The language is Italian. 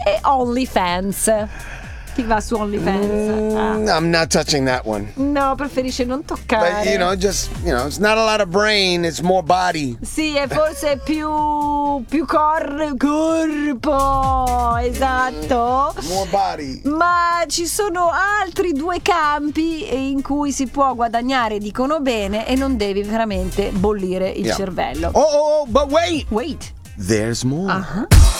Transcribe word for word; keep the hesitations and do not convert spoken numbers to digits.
e OnlyFans. Chi va su OnlyFans? Mm, Ah. I'm not touching that one. No, preferisce non toccare. But, you know, just, you know, it's not a lot of brain, it's more body. Sì, è forse più più cor- corpo, esatto. More body. Ma ci sono altri due campi in cui si può guadagnare, dicono bene, e non devi veramente bollire il Yeah. cervello. Oh, oh, oh, but wait. Wait. There's more. Uh-huh.